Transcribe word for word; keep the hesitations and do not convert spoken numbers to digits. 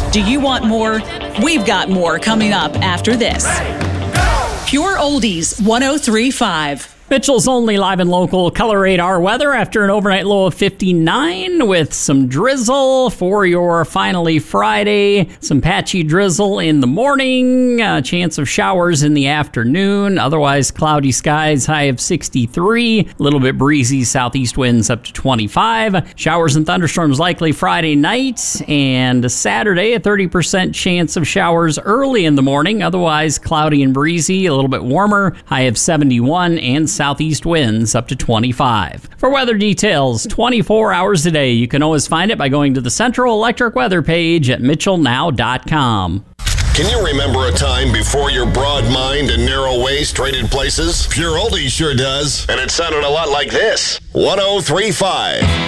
Do you want more? We've got more coming up after this. Pure Oldies one oh three point five. Mitchell's only live and local color radar weather after an overnight low of fifty-nine with some drizzle for your finally Friday. Some patchy drizzle in the morning, a chance of showers in the afternoon. Otherwise, cloudy skies, high of sixty-three. A little bit breezy, southeast winds up to twenty-five. Showers and thunderstorms likely Friday night. And Saturday, a thirty percent chance of showers early in the morning. Otherwise, cloudy and breezy, a little bit warmer, high of seventy-one, and southeast winds up to twenty-five. For weather details, twenty-four hours a day, you can always find it by going to the Central Electric weather page at mitchell now dot com. Can you remember a time before your broad mind and narrow waist traded places? Pure Oldies sure does. And it sounded a lot like this. one oh three point five.